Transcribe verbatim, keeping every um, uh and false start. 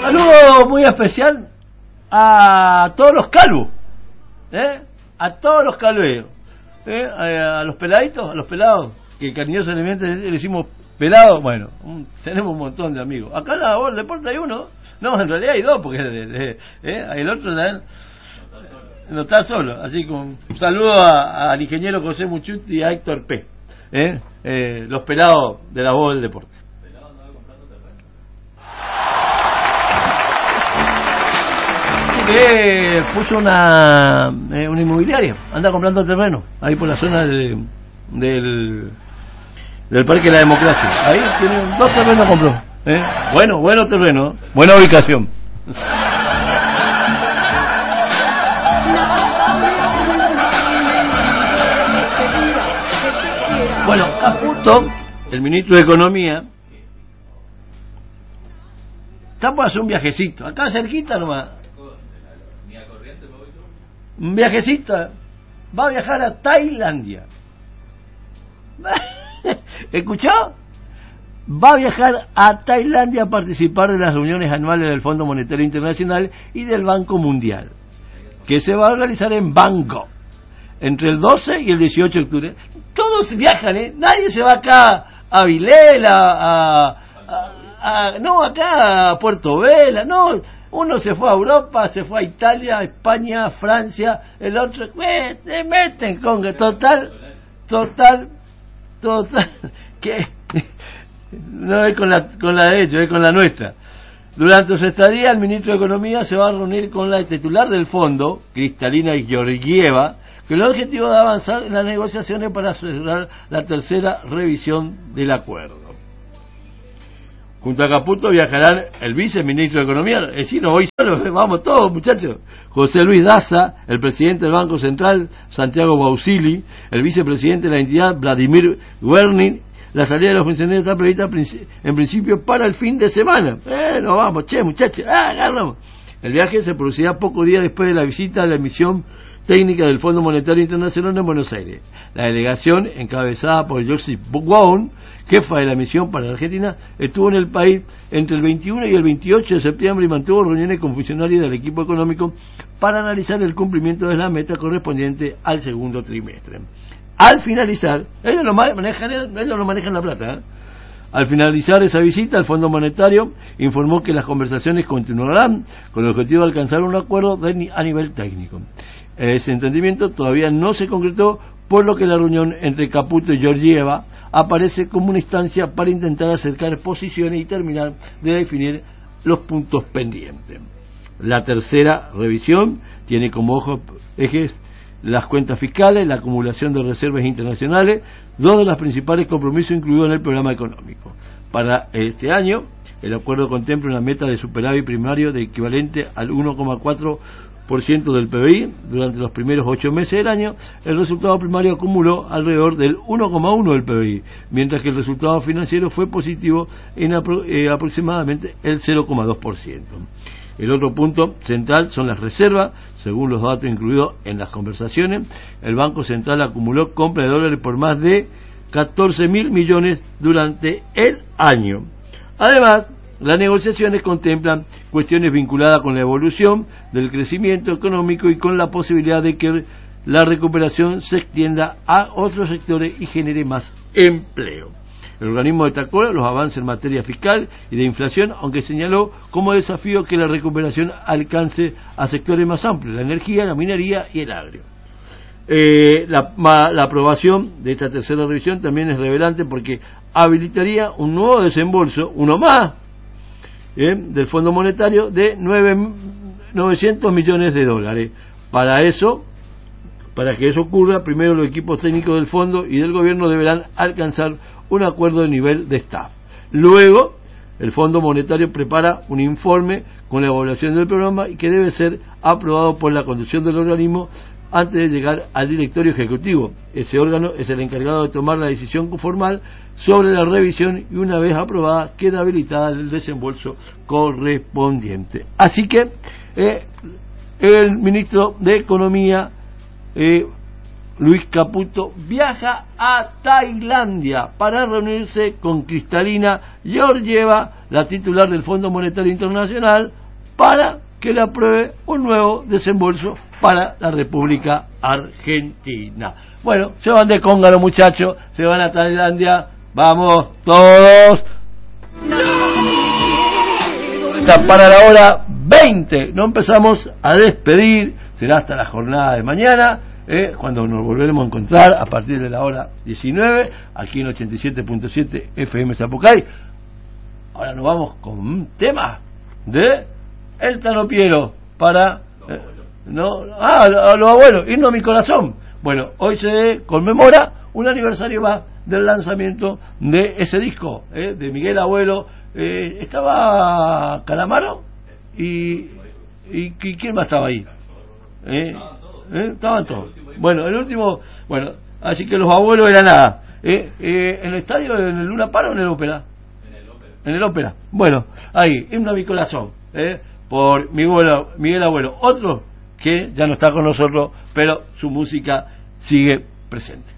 saludo muy especial a todos los calvos, ¿eh? A todos los calveos, ¿eh? a, a los peladitos, a los pelados, que cariñosamente le decimos pelados. Bueno, un, tenemos un montón de amigos. Acá en la voz del deporte hay uno, no, en realidad hay dos, porque de, de, ¿eh? el otro ¿eh? no está solo. Así que un saludo a, al ingeniero José Muchuti y a Héctor P. ¿eh? Eh, los pelados de la voz del deporte. Que puso una eh, una inmobiliaria, anda comprando terreno ahí por la zona de, del del Parque de la Democracia. Ahí tiene dos terrenos, compró, ¿eh? bueno bueno terreno, buena ubicación. Bueno, Caputo, el ministro de Economía, está por hacer un viajecito acá cerquita nomás. Un viajecito, va a viajar a Tailandia. ¿Escuchó? Va a viajar a Tailandia a participar de las reuniones anuales del Fondo Monetario Internacional y del Banco Mundial, que se va a realizar en Bangkok entre el doce y el dieciocho de octubre. Todos viajan, ¿eh? Nadie se va acá a Vilela, a, a, a no, acá a Puerto Vela, no. Uno se fue a Europa, se fue a Italia, España, Francia, el otro, eh, te meten con que total, total, total, que no es con la con la de ellos, es con la nuestra. Durante su estadía, el ministro de Economía se va a reunir con la titular del fondo, Kristalina Georgieva, con el objetivo de avanzar en las negociaciones para cerrar la tercera revisión del acuerdo. Junto a Caputo viajarán el viceministro de Economía, es decir, no voy solo, vamos todos muchachos, José Luis Daza, el presidente del Banco Central, Santiago Bausili, el vicepresidente de la entidad, Vladimir Wernin. La salida de los funcionarios está prevista en principio para el fin de semana. Eh, no vamos, che muchachos, ah, agarramos. El viaje se producirá pocos días después de la visita de la misión técnica del Fondo Monetario Internacional en Buenos Aires. La delegación, encabezada por Joseph Bowen, jefa de la misión para Argentina, estuvo en el país entre el veintiuno y el veintiocho de septiembre y mantuvo reuniones con funcionarios del equipo económico para analizar el cumplimiento de la meta correspondiente al segundo trimestre. Al finalizar, ellos lo manejan, ellos lo manejan la plata, ¿eh? Al finalizar esa visita, el Fondo Monetario informó que las conversaciones continuarán con el objetivo de alcanzar un acuerdo de, a nivel técnico. Ese entendimiento todavía no se concretó, por lo que la reunión entre Caputo y Georgieva aparece como una instancia para intentar acercar posiciones y terminar de definir los puntos pendientes. La tercera revisión tiene como ojo, ejes las cuentas fiscales, la acumulación de reservas internacionales, dos de los principales compromisos incluidos en el programa económico. Para este año, el acuerdo contempla una meta de superávit primario de equivalente al uno coma cuatro por ciento del P B I. Durante los primeros ocho meses del año, el resultado primario acumuló alrededor del uno coma uno por ciento del P B I, mientras que el resultado financiero fue positivo en apro eh, aproximadamente el cero coma dos por ciento. El otro punto central son las reservas. Según los datos incluidos en las conversaciones, el Banco Central acumuló compra de dólares por más de catorce mil millones durante el año. Además, las negociaciones contemplan cuestiones vinculadas con la evolución del crecimiento económico y con la posibilidad de que la recuperación se extienda a otros sectores y genere más empleo. El organismo destacó los avances en materia fiscal y de inflación, aunque señaló como desafío que la recuperación alcance a sectores más amplios, la energía, la minería y el agro. Eh, la, la aprobación de esta tercera revisión también es relevante porque habilitaría un nuevo desembolso, uno más, eh, del Fondo Monetario de novecientos millones de dólares. Para eso, para que eso ocurra, primero los equipos técnicos del fondo y del gobierno deberán alcanzar un acuerdo de nivel de staff. Luego, el Fondo Monetario prepara un informe con la evaluación del programa y que debe ser aprobado por la conducción del organismo antes de llegar al directorio ejecutivo. Ese órgano es el encargado de tomar la decisión formal sobre la revisión y una vez aprobada queda habilitada el desembolso correspondiente. Así que eh, el ministro de Economía eh, Luis Caputo viaja a Tailandia para reunirse con Kristalina Georgieva, la titular del Fondo Monetario Internacional, para que le apruebe un nuevo desembolso para la República Argentina. Bueno, se van de conga los muchachos, se van a Tailandia, vamos todos. Para la hora veinte, no empezamos a despedir, será hasta la jornada de mañana, eh, cuando nos volveremos a encontrar a partir de la hora diecinueve, aquí en ochenta y siete punto siete F M Zapucay. Ahora nos vamos con un tema de El Tano Piero para eh, no ah a los abuelos, himno a mi corazón. Bueno, hoy se conmemora un aniversario más del lanzamiento de ese disco, eh, de Miguel Abuelo. Eh, estaba Calamaro y, y, y ¿quién más estaba ahí? Eh, eh, estaban todos. Bueno, el último, bueno, así que los abuelos era nada. Eh, eh, ¿En el estadio, en el Luna Park o en el Ópera? En el Ópera. En el Ópera. Bueno, ahí, himno a mi corazón, eh, por Miguel, Miguel Abuelo. Otro que ya no está con nosotros, pero su música sigue presente.